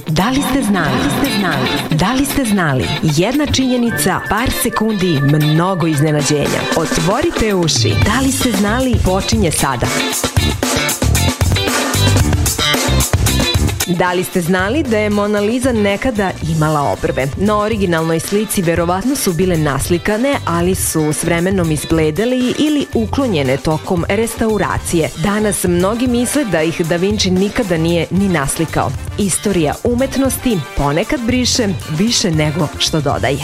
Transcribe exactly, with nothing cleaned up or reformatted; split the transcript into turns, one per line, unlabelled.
Da li ste znali? Da li ste znali? Da li ste znali? Jedna činjenica, par sekundi, mnogo iznenađenja. Otvorite uši. Da li ste znali? Počinje sada. Da li ste znali da je Mona Lisa nekada imala obrve? Na originalnoj slici verovatno su bile naslikane, ali su s vremenom izbledeli ili uklonjene tokom restauracije. Danas mnogi misle da ih Da Vinci nikada nije ni naslikao. Istorija umetnosti ponekad briše više nego što dodaje.